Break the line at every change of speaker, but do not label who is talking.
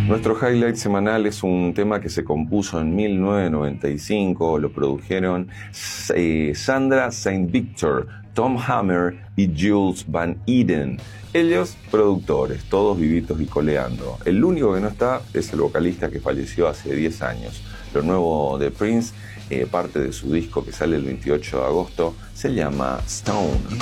Nuestro highlight semanal es un tema que se compuso en 1995, lo produjeron Sandra St. Victor, Tom Hammer y Jules Van Eden. Ellos productores, todos vivitos y coleando. El único que no está es el vocalista que falleció hace 10 años. Lo nuevo de Prince, parte de su disco que sale el 28 de agosto, se llama Stone.